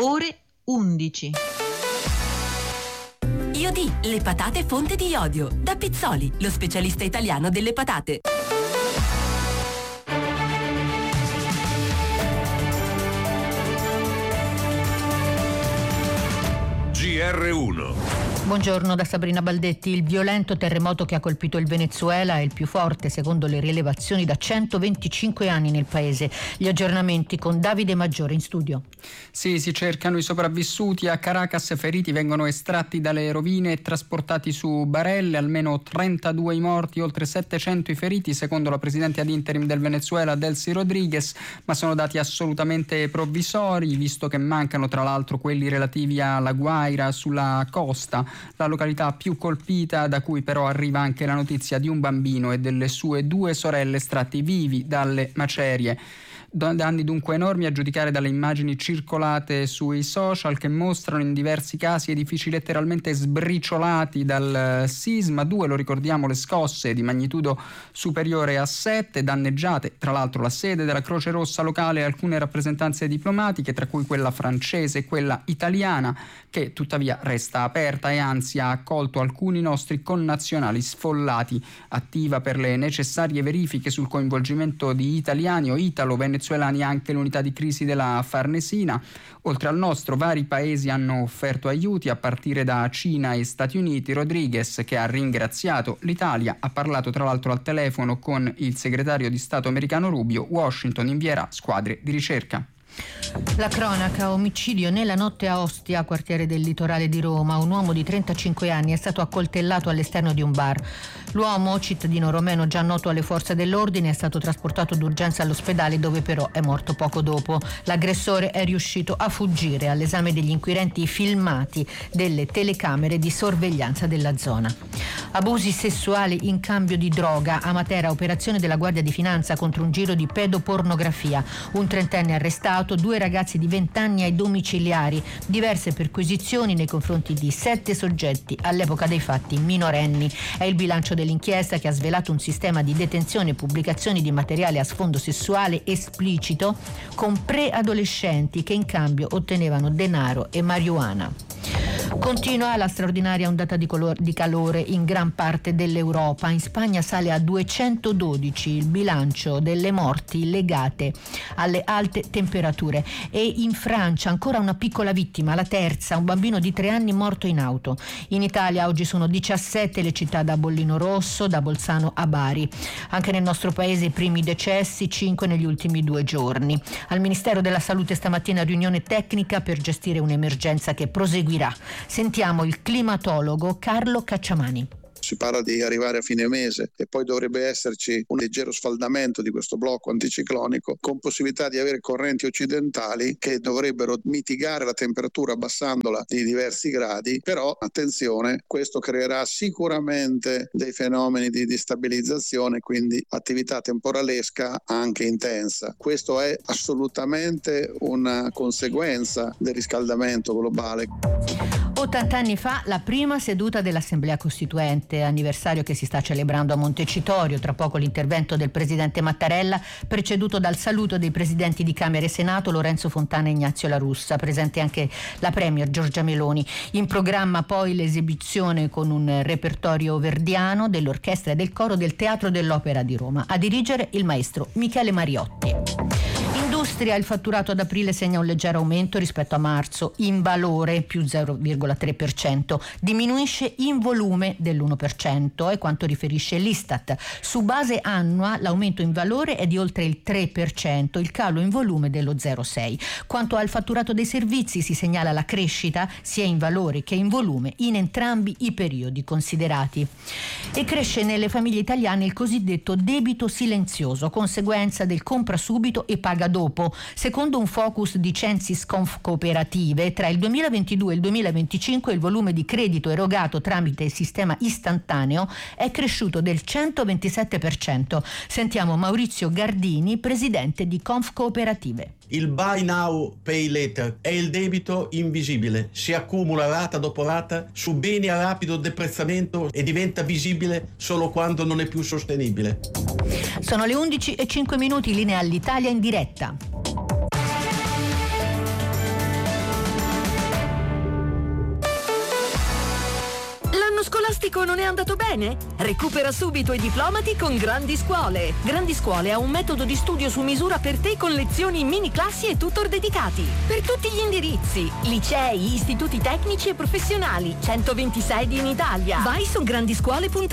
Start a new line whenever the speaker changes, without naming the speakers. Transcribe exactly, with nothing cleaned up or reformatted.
ore undici.
Iodi, le patate fonte di iodio. Da Pizzoli, lo specialista italiano delle patate.
G R uno.
Buongiorno da Sabrina Baldetti. Il violento terremoto che ha colpito il Venezuela è il più forte, secondo le rilevazioni, da centoventicinque anni nel paese. Gli aggiornamenti con Davide Maggiore in studio.
Sì, si cercano i sopravvissuti. A Caracas feriti vengono estratti dalle rovine e trasportati su barelle. Almeno trentadue i morti, oltre settecento i feriti, secondo la presidente ad interim del Venezuela, Delcy Rodriguez, ma sono dati assolutamente provvisori, visto che mancano tra l'altro quelli relativi alla Guaira, sulla costa, la località più colpita, da cui però arriva anche la notizia di un bambino e delle sue due sorelle estratti vivi dalle macerie. Danni dunque enormi a giudicare dalle immagini circolate sui social, che mostrano in diversi casi edifici letteralmente sbriciolati dal sisma. Due, lo ricordiamo, le scosse di magnitudo superiore a sette, danneggiate tra l'altro la sede della Croce Rossa locale e alcune rappresentanze diplomatiche, tra cui quella francese e quella italiana, che tuttavia resta aperta e anzi ha accolto alcuni nostri connazionali sfollati, attiva per le necessarie verifiche sul coinvolgimento di italiani o italo-venezuelani anche l'unità di crisi della Farnesina. Oltre al nostro, vari paesi hanno offerto aiuti, a partire da Cina e Stati Uniti. Rodriguez, che ha ringraziato l'Italia, ha parlato tra l'altro al telefono con il segretario di Stato americano Rubio. Washington invierà squadre di ricerca.
La cronaca: omicidio nella notte a Ostia, quartiere del litorale di Roma. Un uomo di trentacinque anni è stato accoltellato all'esterno di un bar. L'uomo, cittadino romeno già noto alle forze dell'ordine, è stato trasportato d'urgenza all'ospedale, dove però è morto poco dopo. L'aggressore è riuscito a fuggire. All'esame degli inquirenti i filmati delle telecamere di sorveglianza della zona. Abusi sessuali in cambio di droga. A Matera, operazione della Guardia di Finanza contro un giro di pedopornografia. Un trentenne arrestato, due ragazzi di venti anni ai domiciliari, diverse perquisizioni nei confronti di sette soggetti, all'epoca dei fatti minorenni. È il bilancio dell'inchiesta, che ha svelato un sistema di detenzione e pubblicazioni di materiale a sfondo sessuale esplicito con preadolescenti che in cambio ottenevano denaro e marijuana. Continua la straordinaria ondata di, color- di calore in gran parte dell'Europa. In Spagna sale a duecentododici il bilancio delle morti legate alle alte temperature, e in Francia ancora una piccola vittima, la terza, un bambino di tre anni morto in auto. In Italia oggi sono diciassette le città da bollino rosso, da Bolzano a Bari. Anche nel nostro paese i primi decessi, cinque negli ultimi due giorni. Al Ministero della Salute stamattina riunione tecnica per gestire un'emergenza che proseguirà. Sentiamo il climatologo Carlo Cacciamani.
Si parla di arrivare a fine mese e poi dovrebbe esserci un leggero sfaldamento di questo blocco anticiclonico, con possibilità di avere correnti occidentali che dovrebbero mitigare la temperatura abbassandola di diversi gradi. Però attenzione, questo creerà sicuramente dei fenomeni di destabilizzazione, quindi attività temporalesca anche intensa. Questo è assolutamente una conseguenza del riscaldamento globale.
ottanta anni fa la prima seduta dell'Assemblea Costituente, anniversario che si sta celebrando a Montecitorio. Tra poco l'intervento del presidente Mattarella, preceduto dal saluto dei presidenti di Camera e Senato Lorenzo Fontana e Ignazio La Russa. Presente anche la premier Giorgia Meloni. In programma poi l'esibizione con un repertorio verdiano dell'orchestra e del coro del Teatro dell'Opera di Roma. A dirigere il maestro Michele Mariotti. Industria, il fatturato ad aprile segna un leggero aumento rispetto a marzo, in valore più zero virgola tre per cento, diminuisce in volume dell'uno per cento, è quanto riferisce l'Istat. Su base annua l'aumento in valore è di oltre il tre per cento, il calo in volume dello zero virgola sei. Quanto al fatturato dei servizi si segnala la crescita sia in valore che in volume in entrambi i periodi considerati. E cresce nelle famiglie italiane il cosiddetto debito silenzioso, conseguenza del compra subito e paga dopo. Secondo un focus di Censis Confcooperative, tra il duemilaventidue e il duemilaventicinque il volume di credito erogato tramite il sistema istantaneo è cresciuto del centoventisette per cento. Sentiamo Maurizio Gardini, presidente di Confcooperative.
Il buy now, pay later è il debito invisibile, si accumula rata dopo rata su beni a rapido deprezzamento e diventa visibile solo quando non è più sostenibile.
Sono le undici e cinque minuti, linea all'Italia in diretta.
scolastico non è andato bene? Recupera subito i diplomati con Grandi Scuole. Grandi Scuole ha un metodo di studio su misura per te con lezioni, mini classi e tutor dedicati. Per tutti gli indirizzi, licei, istituti tecnici e professionali, centoventi sedi in Italia. Vai su grandiscuole punto